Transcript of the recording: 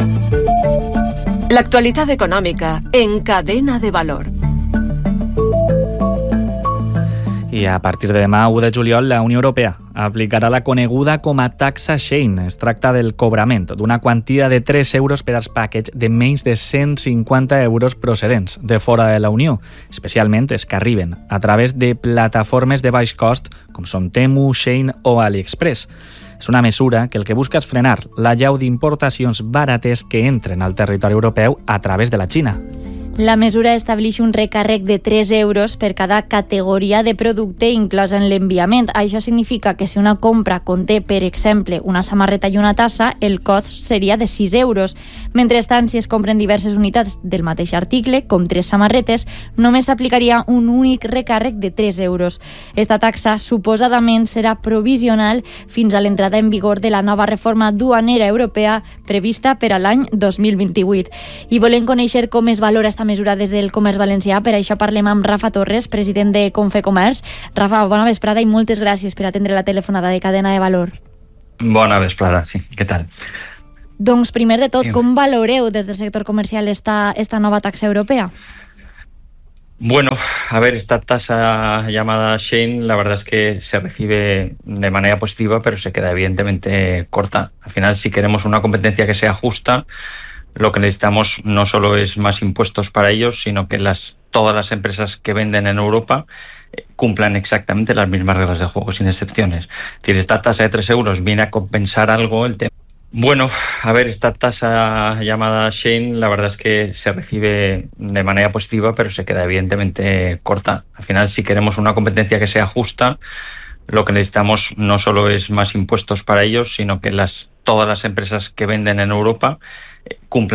L'actualitat econòmica en Cadena de Valor. I a partir de demà, 1 de juliol, la Unió Europea aplicarà la coneguda com a taxa Shein. Es tracta del cobrament d'una quantia de 3 euros per als paquets de menys de 150 euros procedents de fora de la Unió, especialment els que arriben a través de plataformes de baix cost com són Temu, Shein o AliExpress. És una mesura que el que busca és frenar l'allau d'importacions barates que entren al territori europeu a través de la Xina. La mesura estableix un recàrrec de 3 euros per cada categoria de producte inclosa en l'enviament. Això significa que si una compra conté, per exemple, una samarreta i una tassa, el cost seria de 6 euros. Mentrestant, si es compren diverses unitats del mateix article, com 3 samarretes, només s'aplicaria un únic recàrrec de 3 euros. Esta taxa suposadament serà provisional fins a l'entrada en vigor de la nova reforma duanera europea prevista per a l'any 2028. I volem conèixer com es valora esta mesura des del comerç valencià. Per això parlem amb Rafa Torres, president de Confecomerç. Rafa, bona vesprada i moltes gràcies per atendre la telefonada de Cadena de Valor. Bona vesprada, sí. Què tal? Doncs, primer de tot, com valoreu des del sector comercial esta nova taxa europea? Bueno, a ver, esta tasa llamada Shein, la verdad es que se recibe de manera positiva, pero se queda evidentemente corta. Al final, si queremos una competencia que sea justa, lo que necesitamos no solo es más impuestos para ellos, sino que todas las empresas que venden en Europa cumplan exactamente las mismas reglas de juego, sin excepciones. Es decir, esta tasa de 3 euros viene a compensar algo el tema. Bueno, a ver, esta tasa llamada Shein, la verdad es que se recibe de manera positiva, pero se queda evidentemente corta. Al final, si queremos una competencia que sea justa, lo que necesitamos no solo es más impuestos para ellos, sino que todas las empresas que venden en Europa cumplan